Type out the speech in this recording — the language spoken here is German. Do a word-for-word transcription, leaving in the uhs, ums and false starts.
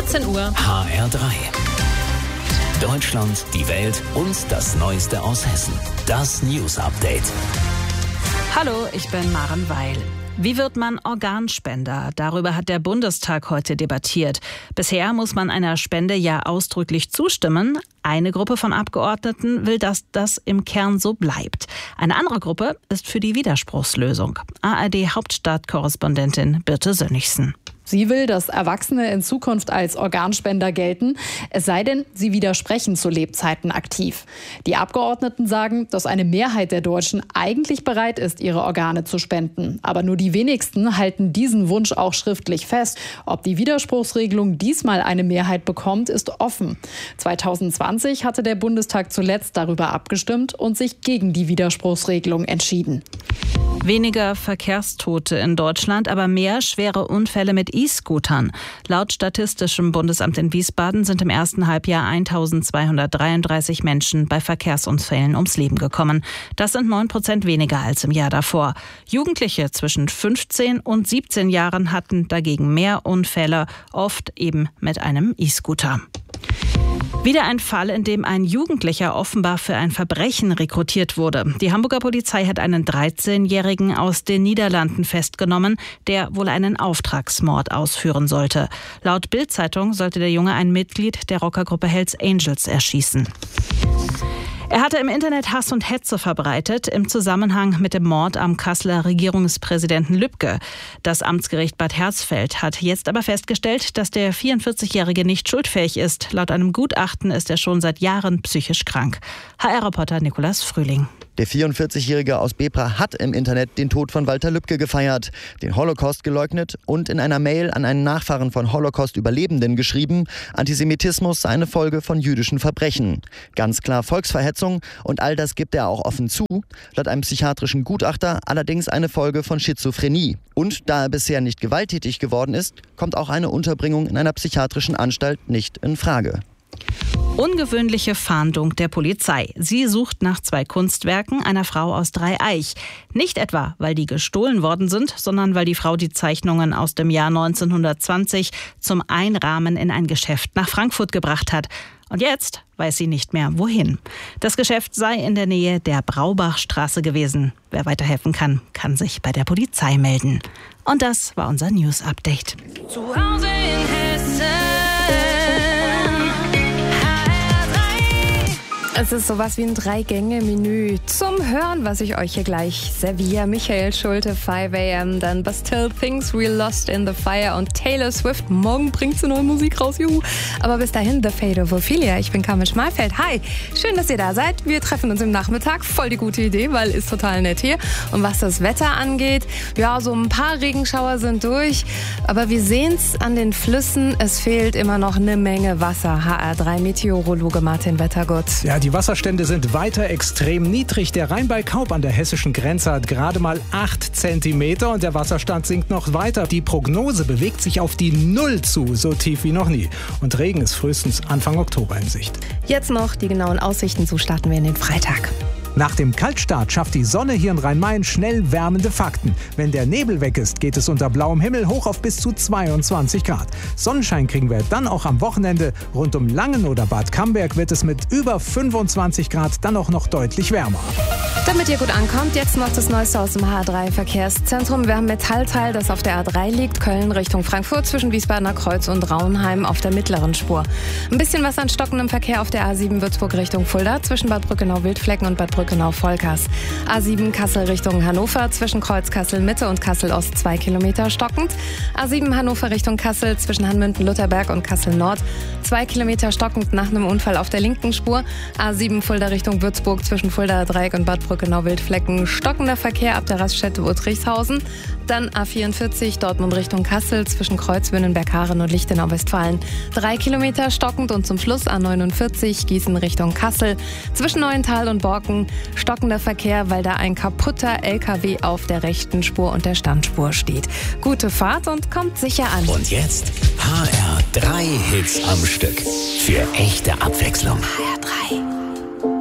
vierzehn Uhr. H R drei. Deutschland, die Welt und das Neueste aus Hessen. Das News Update. Hallo, ich bin Maren Weil. Wie wird man Organspender? Darüber hat der Bundestag heute debattiert. Bisher muss man einer Spende ja ausdrücklich zustimmen. Eine Gruppe von Abgeordneten will, dass das im Kern so bleibt. Eine andere Gruppe ist für die Widerspruchslösung. A R D-Hauptstadtkorrespondentin Birte Sönnigsen. Sie will, dass Erwachsene in Zukunft als Organspender gelten, es sei denn, sie widersprechen zu Lebzeiten aktiv. Die Abgeordneten sagen, dass eine Mehrheit der Deutschen eigentlich bereit ist, ihre Organe zu spenden. Aber nur die wenigsten halten diesen Wunsch auch schriftlich fest. Ob die Widerspruchsregelung diesmal eine Mehrheit bekommt, ist offen. zweitausendzwanzig hatte der Bundestag zuletzt darüber abgestimmt und sich gegen die Widerspruchsregelung entschieden. Weniger Verkehrstote in Deutschland, aber mehr schwere Unfälle mit E-Scootern. Laut Statistischem Bundesamt in Wiesbaden sind im ersten Halbjahr eintausendzweihundertdreiunddreißig Menschen bei Verkehrsunfällen ums Leben gekommen. Das sind neun Prozent weniger als im Jahr davor. Jugendliche zwischen fünfzehn und siebzehn Jahren hatten dagegen mehr Unfälle, oft eben mit einem E-Scooter. Wieder ein Fall, in dem ein Jugendlicher offenbar für ein Verbrechen rekrutiert wurde. Die Hamburger Polizei hat einen dreizehnjährigen aus den Niederlanden festgenommen, der wohl einen Auftragsmord ausführen sollte. Laut Bild-Zeitung sollte der Junge ein Mitglied der Rockergruppe Hells Angels erschießen. Er hatte im Internet Hass und Hetze verbreitet im Zusammenhang mit dem Mord am Kasseler Regierungspräsidenten Lübke. Das Amtsgericht Bad Hersfeld hat jetzt aber festgestellt, dass der vierundvierzig-Jährige nicht schuldfähig ist. Laut einem Gutachten ist er schon seit Jahren psychisch krank. H R-Reporter Nikolas Frühling. Der vierundvierzig-Jährige aus Bebra hat im Internet den Tod von Walter Lübcke gefeiert, den Holocaust geleugnet und in einer Mail an einen Nachfahren von Holocaust-Überlebenden geschrieben, Antisemitismus sei eine Folge von jüdischen Verbrechen. Ganz klar Volksverhetzung, und all das gibt er auch offen zu, laut einem psychiatrischen Gutachter allerdings eine Folge von Schizophrenie. Und da er bisher nicht gewalttätig geworden ist, kommt auch eine Unterbringung in einer psychiatrischen Anstalt nicht in Frage. Ungewöhnliche Fahndung der Polizei. Sie sucht nach zwei Kunstwerken einer Frau aus Dreieich. Nicht etwa, weil die gestohlen worden sind, sondern weil die Frau die Zeichnungen aus dem Jahr neunzehnhundertzwanzig zum Einrahmen in ein Geschäft nach Frankfurt gebracht hat. Und jetzt weiß sie nicht mehr, wohin. Das Geschäft sei in der Nähe der Braubachstraße gewesen. Wer weiterhelfen kann, kann sich bei der Polizei melden. Und das war unser News Update. Zu Hause in Hessen. Es ist sowas wie ein Drei-Gänge-Menü zum Hören, was ich euch hier gleich serviere. Michael Schulte, five a m, dann Bastille Things We Lost in the Fire und Taylor Swift. Morgen bringt sie neue Musik raus, juhu. Aber bis dahin, The Fate of Ophelia. Ich bin Carmen Schmalfeld. Hi, schön, dass ihr da seid. Wir treffen uns im Nachmittag. Voll die gute Idee, weil ist total nett hier. Und was das Wetter angeht, ja, so ein paar Regenschauer sind durch. Aber wir sehen's an den Flüssen. Es fehlt immer noch eine Menge Wasser. H R drei Meteorologe Martin Wettergott. Ja, die Wasserstände sind weiter extrem niedrig. Der Rhein bei Kaub an der hessischen Grenze hat gerade mal acht Zentimeter und der Wasserstand sinkt noch weiter. Die Prognose bewegt sich auf die Null zu, so tief wie noch nie. Und Regen ist frühestens Anfang Oktober in Sicht. Jetzt noch die genauen Aussichten, so starten wir in den Freitag. Nach dem Kaltstart schafft die Sonne hier in Rhein-Main schnell wärmende Fakten. Wenn der Nebel weg ist, geht es unter blauem Himmel hoch auf bis zu zweiundzwanzig Grad. Sonnenschein kriegen wir dann auch am Wochenende. Rund um Langen oder Bad Camberg wird es mit über fünfundzwanzig Grad dann auch noch deutlich wärmer. Damit ihr gut ankommt, jetzt noch das Neueste aus dem H R drei Verkehrszentrum. Wir haben Metallteil, das auf der A drei liegt, Köln Richtung Frankfurt zwischen Wiesbadener Kreuz und Raunheim auf der mittleren Spur. Ein bisschen was an stockendem Verkehr auf der A sieben Würzburg Richtung Fulda zwischen Bad Brückenau-Wildflecken und Bad Brückenau-Volkers. A sieben Kassel Richtung Hannover zwischen Kreuz Kassel-Mitte und Kassel-Ost zwei Kilometer stockend. A sieben Hannover Richtung Kassel zwischen Hanmünden-Lutherberg und Kassel-Nord zwei Kilometer stockend nach einem Unfall auf der linken Spur. A sieben Fulda Richtung Würzburg zwischen Fuldaer Dreieck und Bad Brückenau-Wildflecken stockender Verkehr ab der Raststätte Uttrichshausen. Dann A vierundvierzig Dortmund Richtung Kassel zwischen Kreuz Wünnenberg-Haaren und Lichtenau-Westfalen drei Kilometer stockend und zum Schluss A neunundvierzig Gießen Richtung Kassel zwischen Neuental und Borken stockender Verkehr, weil da ein kaputter L K W auf der rechten Spur und der Standspur steht. Gute Fahrt und kommt sicher an. Und jetzt H R drei Hits am Stück für echte Abwechslung. H R drei